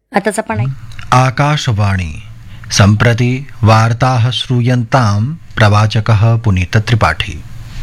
आताचा पण आहे. आकाशवाणी सम्प्रति वार्ताः श्रूयन्तां प्रवाचकः पुनीत त्रिपाठी.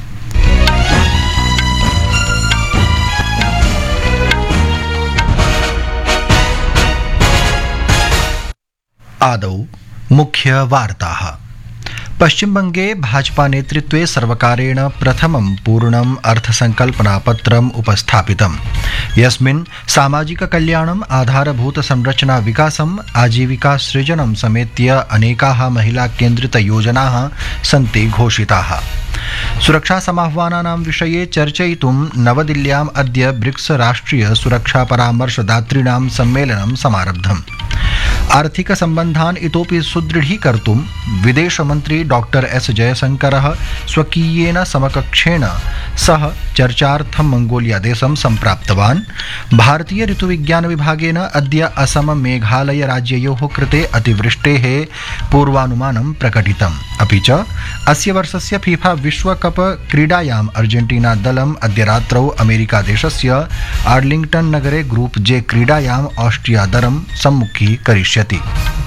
आदौ मुख्य वार्ताः. पश्चिमबंगे भाजपा नेतृत्वे सर्वकारेण प्रथमं पूर्णम् अर्थसंकल्पनापत्रम् उपस्थापितम्, यस्मिन् सामाजिक कल्याणम्, आधारभूत संरचना विकासम्, आजीविका सृजनं समेत्य अनेकाः महिला केन्द्रित योजनाः सन्ति घोषिताः. सुरक्षा समाह्वानानां विषये चर्चयितुं नवदिल्ल्याम् अद्य ब्रिक्स राष्ट्रिय सुरक्षा परामर्शदातॄणां सम्मेलनं समारब्धम्. आर्थिक सम्बन्धान् इतोपि सुदृढीकर्तुं विदेशमन्त्री डॉक्टर एस जयशंकरः स्वकीयेन समकक्षेण सह चर्चार्थं मंगोलियादेशं सम्प्राप्तवान्. भारतीय ऋतुविज्ञान विभागेन अद्य असम मेघालय राज्ययोः कृते अतिवृष्टेः पूर्वानुमानं प्रकटितम्. अपि च अस्य वर्षस्य फीफा विश्वकप क्रीडायाम् अर्जेंटीना दलम् अद्य रात्रौ अमेरिकादेशस्य आर्लिंग्टन नगरे ग्रुप जे क्रीडायाम् ऑस्ट्रिया दलं सम्मुखीकरिष्यति.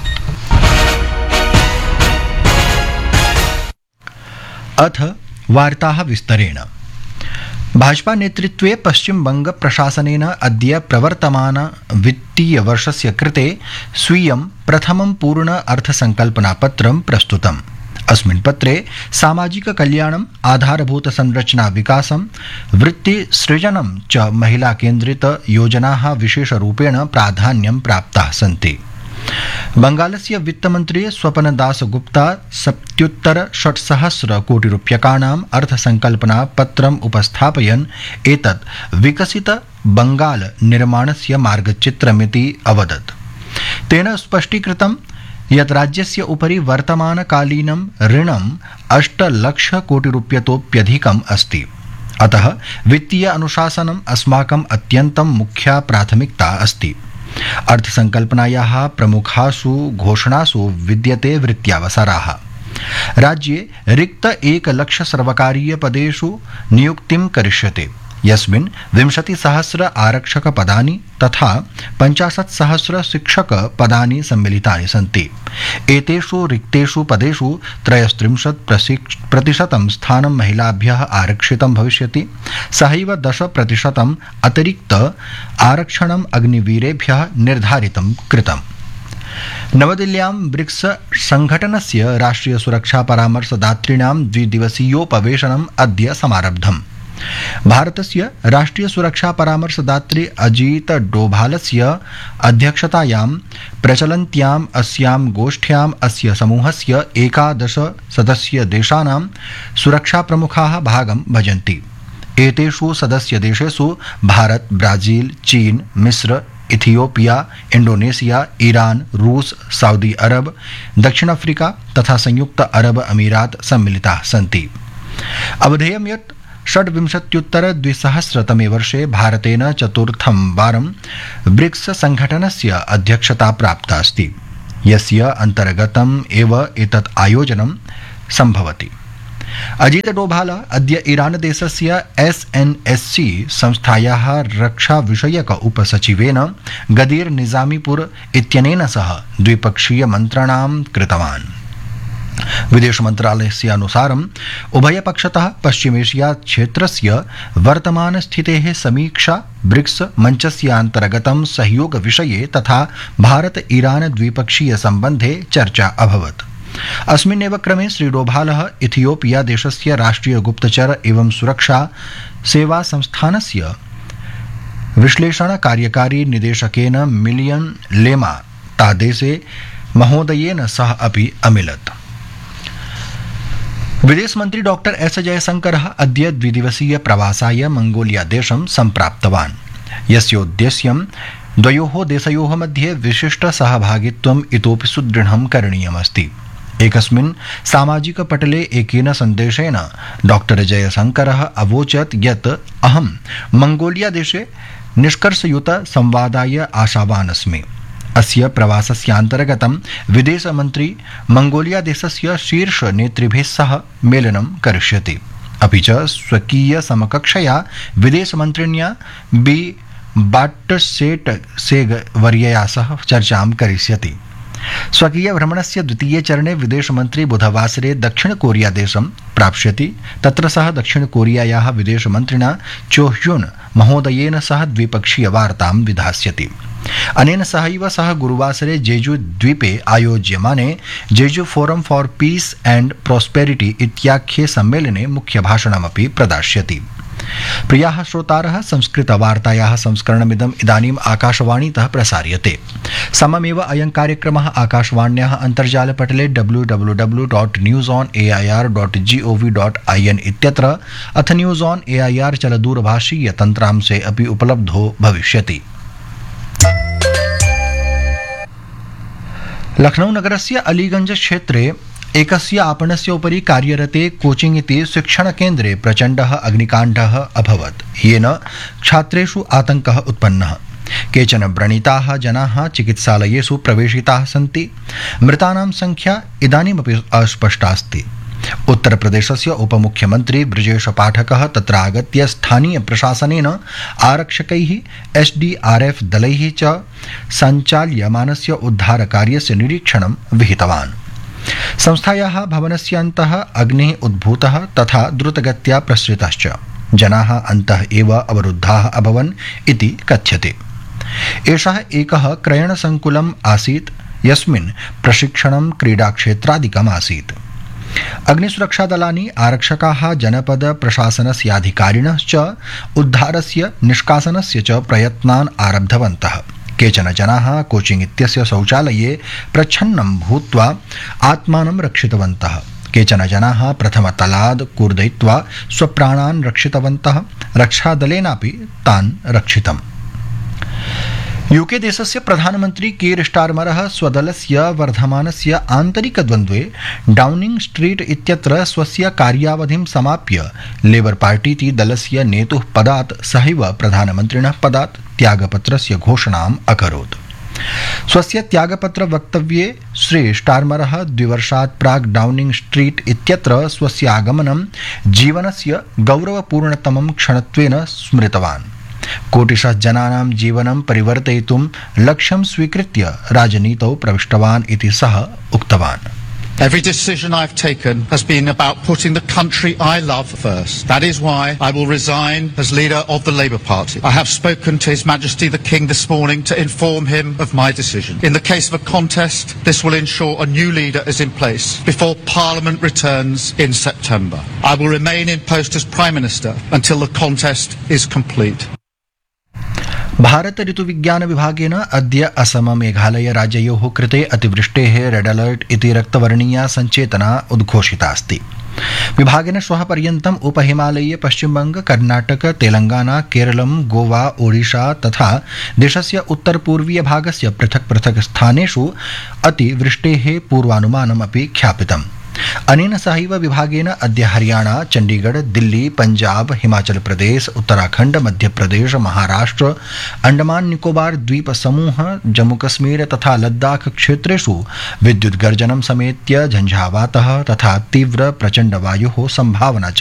अथ वार्ताः विस्तरेण. भाजपा नेतृत्वे पश्चिम बंग प्रशासनेन अद्य प्रवर्तमान वित्तीय वर्षस्य कृते स्वीयं प्रथमं पूर्ण अर्थसंकल्पनापत्रं प्रस्तुतम्. अस्मिन् पत्रे सामाजिक कल्याणम्, आधारभूत संरचना विकासं, वृत्ति सृजनं च महिला केन्द्रित योजनाः विशेषरूपेण प्राधान्यं प्राप्ताः सन्ति. बंगालस्य वित्तमन्त्री स्वपनदास गुप्ता 77,600 कोटिरूप्यकाणाम् अर्थसंकल्पनापत्रम् उपस्थापयन् एतत् विकसित बंगाल निर्माणस्य मार्गचित्रमिति अवदत्. तेन स्पष्टीकृतं यत् राज्यस्य उपरि वर्तमानकालीनं ऋणम् 8 लाख कोटिरूप्यतोप्यधिकम् अस्ति. अतः वित्तीय अनुशासनम् अस्माकम् अत्यन्तं मुख्या प्राथमिकता अस्ति. अर्थसंकल्पनायाः प्रमुखासु घोषणासु विद्यते वृत्त्यावसराः. राज्ये रिक्त 1 लाख सर्वकारीय पदेषु नियुक्तिं करिष्यते, यस्मिन् 20,000 आरक्षक पदानि तथा 50,000 शिक्षक पदानि सम्मिलितानि सन्ति. एतेषु रिक्तेषु पदेषु 33% स्थानं महिलाभ्यः आरक्षितं भविष्यति. सहैव 10% अतिरिक्त आरक्षणम् अग्निवीरेभ्यः निर्धारितं कृतम्. नवदिल्ल्यां ब्रिक्स संघटनस्य राष्ट्रिय सुरक्षा परामर्शदातॄणां द्विदिवसीयोपवेशनम् अद्य समारब्धम्. भारतस्य राष्ट्रिय सुरक्षा परामर्शदात्री अजीत डोभालस्य अध्यक्षतायां प्रचलन्त्याम् अस्यां गोष्ठ्याम् अस्य समूहस्य 11 सदस्य देशानां सुरक्षा प्रमुखाः भागं भजन्ति. एतेषु सदस्य देशेषु भारत, ब्राजील, चीन, मिस्र, इथियोपिया, इंडोनेशिया, ईरान, रूस, सऊदी अरब, दक्षिण अफ्रीका तथा संयुक्त अरब अमीरात सम्मिलिताः सन्ति. अवधेयं यत् 26-2000 वर्षे भारतेन चतुर्थं वारं ब्रिक्स संघटनस्य अध्यक्षता प्राप्ता अस्ति, यस्य अन्तर्गतम् एव एतत् आयोजनं सम्भवति. अजीत डोभाल अद्य ईरान देशस्य SNSC संस्थायाः रक्षा विषयक उपसचिवेन गदीर निजामीपुर इत्यनेन सह द्विपक्षीय मन्त्रणां कृतवान्. विदेश मन्त्रालयस्य अनुसारम् उभयपक्षतः पश्चिमेशिया क्षेत्रस्य वर्तमान स्थितेः समीक्षा, ब्रिक्स मञ्चस्य अन्तर्गतं सहयोग विषये तथा भारत ईरान द्विपक्षीय सम्बन्धे चर्चा अभवत्. अस्मिन्नेव क्रमे श्री डोभालः इथियोपिया देशस्य राष्ट्रिय गुप्तचर एवं सुरक्षा सेवा संस्थानस्य विश्लेषण कार्यकारी निदेशकेन मिलियन लेमा तादेसे महोदयेन सह अपि अमिलत्. विदेश मंत्री डॉक्टर एस जयशंकरः अद्य द्विदिवसीय प्रवासाय मंगोलिया देशं सम्प्राप्तवान्, यस्योद्देश्यं द्वयोः देशयोः मध्ये विशिष्ट सहभागित्वम् इतोपि सुदृढं करणीयमस्ति. एकस्मिन् सामाजिक पटले एकेन सन्देशेन डॉक्टर जयशंकरः अवोचत् यत् अहं मंगोलिया देशे निष्कर्षयुत संवादाय आशावान् अस्मि. अस्य प्रवासस्यान्तर्गतं विदेशमन्त्री मंगोलिया देशस्य शीर्ष नेतृभिः सह मेलनं करिष्यति. अपि च स्वकीय समकक्षया विदेशमन्त्रिण्या बी बाट्टसेट सेग वर्यया सह चर्चां करिष्यति। स्वकीय भ्रमणस्य द्वितीये चरणे विदेशमन्त्री बुधवासरे दक्षिण कोरिया देशं प्राप्स्यति। तत्र सः दक्षिण कोरियायाः विदेशमन्त्रिणा चो ह्युन महोदयेन सह द्विपक्षीय वार्तां विधास्यति। अनेन सहैव सः गुरुवासरे जेजू द्वीपे आयोज्यमाने जेजू forum for piece and prosperity इत्याख्ये सम्मेलने मुख्यभाषणमपि प्रदास्यति। प्रियाः श्रोतारः, संस्कृतवार्तायाः संस्करणमिदम् इदानीम् आकाशवाणीतः प्रसार्यते। सममेव अयं कार्यक्रमः आकाशवाण्याः अन्तर्जालपटले www.newsonair.gov.in इत्यत्र अथ न्यूज़ ऑन एआईआर चलदूरभाषीय तन्त्रांशे अपि उपलब्धो भविष्यति। लखनऊ नगरस्य अलीगंज क्षेत्रे एकस्य आपणस्य उपरि कार्यरते कोचिंग इति शिक्षणकेन्द्रे प्रचण्डः अग्निकाण्डः अभवत्, येन छात्रेषु आतङ्कः उत्पन्नः। केचन व्रणिताः जनाः चिकित्सालयेषु प्रवेशिताः सन्ति। मृतानां संख्या इदानीमपि अस्पष्टा अस्ति। उत्तरप्रदेशस्य उपमुख्यमन्त्री ब्रजेश पाठकः तत्र आगत्य स्थानीय प्रशासनेन आरक्षकैः एसडीआरएफ दलैः च सञ्चाल्यमानस्य उद्धारकार्यस्य निरीक्षणं विहितवान्। संस्थायाः भवनस्य अन्तः अग्निः उद्भूतः तथा द्रुतगत्या प्रसृतश्च। जनाः अन्तः एव अवरुद्धाः अभवन् इति कथ्यते। एषः एकः क्रयणसङ्कुलम् आसीत् यस्मिन् प्रशिक्षणं क्रीडाक्षेत्रादिकम् आसीत्। अग्निसुरक्षादलानि आरक्षकाः जनपद प्रशासनस्याधिकारिणश्च उद्धारस्य निष्कासनस्य च प्रयत्नान् आरब्धवन्तः। केचन जनाः कोचिंग इत्यस्य शौचालये प्रच्छन्नं भूत्वा आत्मानं रक्षितवन्तः। केचन जनाः प्रथमतलाद् कूर्दयित्वा स्वप्राणान् रक्षितवन्तः। रक्षादलेनापि तान् रक्षितम्। यूके देशस्य प्रधानमन्त्री कीर स्टारमरः स्वदलस्य वर्धमानस्य आन्तरिकद्वन्द्वे डाउनिंग स्ट्रीट इत्यत्र स्वस्य कार्यावधिं समाप्य लेबर पार्टी इति दलस्य नेतुः पदात् सहैव प्रधानमन्त्रिणः पदात् त्यागपत्रस्य घोषणाम् अकरोत्। स्वस्य त्यागपत्रवक्तव्ये श्री स्टारमरः 2 वर्षात् प्राक् डाउनिंग स्ट्रीट इत्यत्र स्वस्य आगमनं जीवनस्य गौरवपूर्णतमं क्षणत्वेन स्मृतवान्। कोटिशः जनानां जीवनं परिवर्तयितुं लक्ष्यं स्वीकृत्य राजनीतौ प्रविष्टवान् इति सः उक्तवान्। Every decision I've taken has been about putting the country I love first. That is why I will resign as leader of the Labour Party. I have spoken to His Majesty the King this morning to inform him of my decision. In the case of a contest, this will ensure a new leader is in place before Parliament returns in September. I will remain in post as Prime Minister until the contest is complete. Bharata ऋतुविज्ञान विभागेन अद्य असम मेघालय राज्ययोः कृते अतिवृष्टेः red alert इति रक्तवर्णीया सञ्चेतना उद्घोषिता अस्ति। विभागेन श्वः पर्यन्तम् उपहिमालयीय पश्चिमबंग, कर्नाटक, तेलंगाना, केरलं, गोवा, ओडिशा तथा देशस्य उत्तरपूर्वीय भागस्य पृथक् पृथक् स्थानेषु अतिवृष्टेः पूर्वानुमानमपि ख्यापितम्। अनेन सहैव विभागेन अद्य हरियाणा, चंडीगढ़, दिल्ली, पंजाब, हिमाचल प्रदेश, उत्तराखंड, मध्यप्रदेश, महाराष्ट्र, अंडमान निकोबार द्वीप समूह, जम्मू कश्मीर तथा लद्दाख क्षेत्रेषु विद्युत् गर्जनं समेत्य झंझावातः तथा तीव्र प्रचण्ड वायोः संभावना च